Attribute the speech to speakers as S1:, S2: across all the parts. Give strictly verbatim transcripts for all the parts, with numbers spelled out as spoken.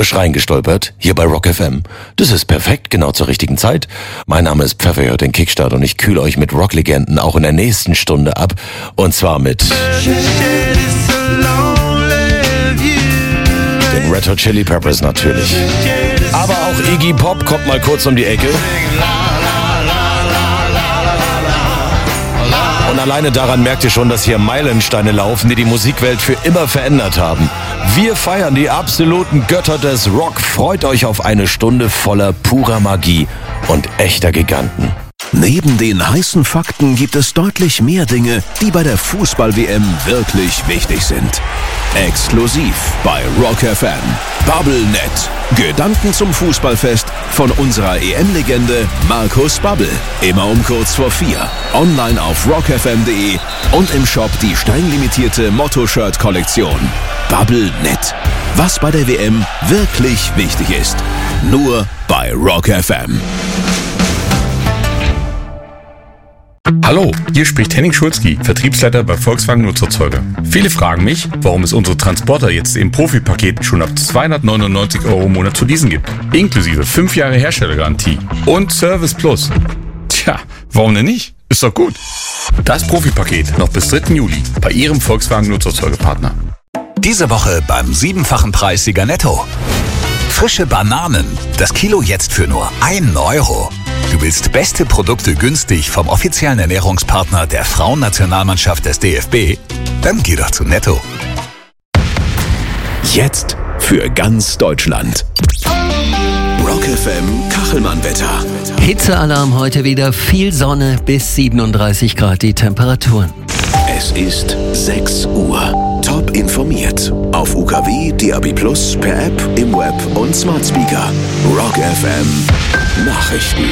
S1: frisch reingestolpert, hier bei Rock F M. Das ist perfekt, genau zur richtigen Zeit. Mein Name ist Pfeffer, ihr hört den Kickstart und ich kühle euch mit Rocklegenden auch in der nächsten Stunde ab. Und zwar mit den Red Hot Chili Peppers natürlich. Aber auch Iggy Pop kommt mal kurz um die Ecke. Und alleine daran merkt ihr schon, dass hier Meilensteine laufen, die die Musikwelt für immer verändert haben. Wir feiern die absoluten Götter des Rock. Freut euch auf eine Stunde voller purer Magie und echter Giganten.
S2: Neben den heißen Fakten gibt es deutlich mehr Dinge, die bei der Fußball-W M wirklich wichtig sind. Exklusiv bei Rock F M. Bubblenet. Gedanken zum Fußballfest von unserer E M-Legende Markus Babbel. Immer um kurz vor vier. Online auf rock f m punkt de und im Shop die steinlimitierte Motto-Shirt-Kollektion. Bubblenet. Was bei der W M wirklich wichtig ist. Nur bei Rock F M.
S3: Hallo, hier spricht Henning Schulzki, Vertriebsleiter bei Volkswagen Nutzerzeuger. Viele fragen mich, warum es unsere Transporter jetzt im Profipaket schon ab zweihundertneunundneunzig Euro im Monat zu leasen gibt. Inklusive fünf Jahre Herstellergarantie und Service Plus. Tja, warum denn nicht? Ist doch gut. Das Profipaket noch bis dritten Juli bei Ihrem Volkswagen Nutzerzeugerpartner.
S2: Diese Woche beim siebenfachen Preissieger Netto. Frische Bananen. Das Kilo jetzt für nur einen Euro. Du willst beste Produkte günstig vom offiziellen Ernährungspartner der Frauennationalmannschaft des D F B? Dann geh doch zu Netto. Jetzt für ganz Deutschland. Rock F M Kachelmann-Wetter.
S4: Hitzealarm heute wieder, viel Sonne, bis siebenunddreißig Grad die Temperaturen.
S2: Es ist sechs Uhr. Top informiert. Auf U K W, D A B plus, per App, im Web und Smart Speaker. Rock F M Nachrichten.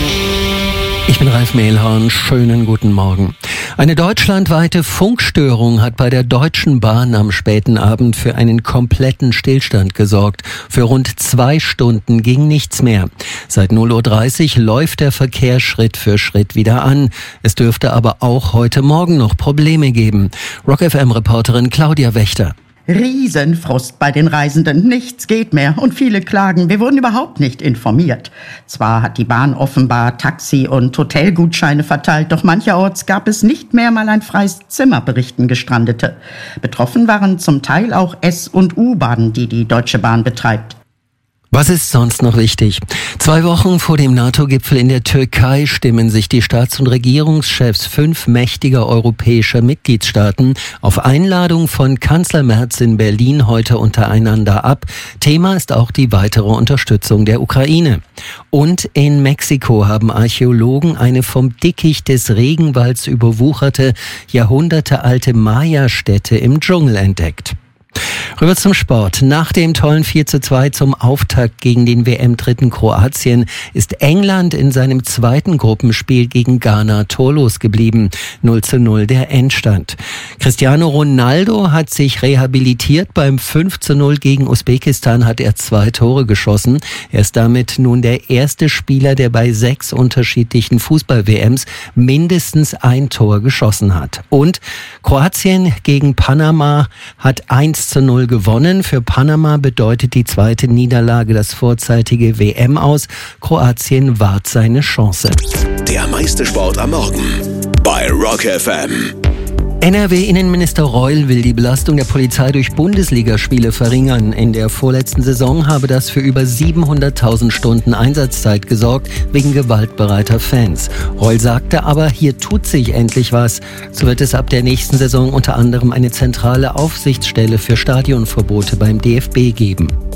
S4: Ich bin Ralf Mehlhorn, schönen guten Morgen. Eine deutschlandweite Funkstörung hat bei der Deutschen Bahn am späten Abend für einen kompletten Stillstand gesorgt. Für rund zwei Stunden ging nichts mehr. Seit null Uhr dreißig läuft der Verkehr Schritt für Schritt wieder an. Es dürfte aber auch heute Morgen noch Probleme geben. Rock F M-Reporterin Claudia Wächter.
S5: Riesenfrust bei den Reisenden. Nichts geht mehr und viele klagen, wir wurden überhaupt nicht informiert. Zwar hat die Bahn offenbar Taxi- und Hotelgutscheine verteilt, doch mancherorts gab es nicht mehr mal ein freies Zimmer, berichten Gestrandete. Betroffen waren zum Teil auch S- und U-Bahnen, die die Deutsche Bahn betreibt.
S4: Was ist sonst noch wichtig? Zwei Wochen vor dem NATO-Gipfel in der Türkei stimmen sich die Staats- und Regierungschefs fünf mächtiger europäischer Mitgliedstaaten auf Einladung von Kanzler Merz in Berlin heute untereinander ab. Thema ist auch die weitere Unterstützung der Ukraine. Und in Mexiko haben Archäologen eine vom Dickicht des Regenwalds überwucherte, jahrhundertealte Maya-Stätte im Dschungel entdeckt. Rüber zum Sport. Nach dem tollen vier zu zwei zum Auftakt gegen den W M-Dritten Kroatien ist England in seinem zweiten Gruppenspiel gegen Ghana torlos geblieben. null zu null der Endstand. Cristiano Ronaldo hat sich rehabilitiert. Beim fünf zu null gegen Usbekistan hat er zwei Tore geschossen. Er ist damit nun der erste Spieler, der bei sechs unterschiedlichen Fußball-W Ms mindestens ein Tor geschossen hat. Und Kroatien gegen Panama hat eins zu null gewonnen. Für Panama bedeutet die zweite Niederlage das vorzeitige W M-Aus. Kroatien wahrt seine Chance.
S2: Der meiste Sport am Morgen bei Rock F M.
S4: N R W-Innenminister Reul will die Belastung der Polizei durch Bundesligaspiele verringern. In der vorletzten Saison habe das für über siebenhunderttausend Stunden Einsatzzeit gesorgt, wegen gewaltbereiter Fans. Reul sagte aber, hier tut sich endlich was. So wird es ab der nächsten Saison unter anderem eine zentrale Aufsichtsstelle für Stadionverbote beim D F B geben.